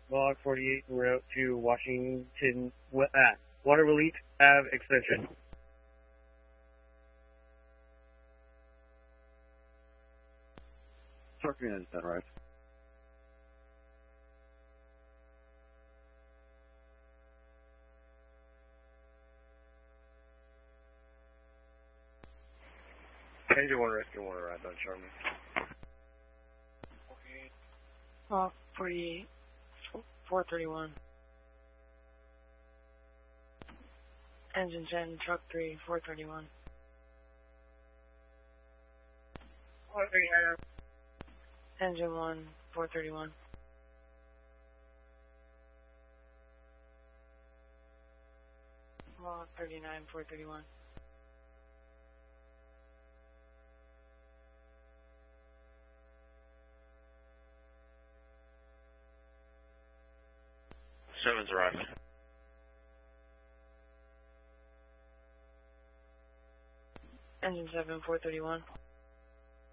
Log 48 route to Washington, Watervliet Ave extension. Talk to me, is that right? Engine 1 Rescue 1 arrived on Charmin. 48, 431. Engine 10, truck 3, 431. Engine 1, 431. Log 39, 431. Seven's arrived. Engine 7, 431.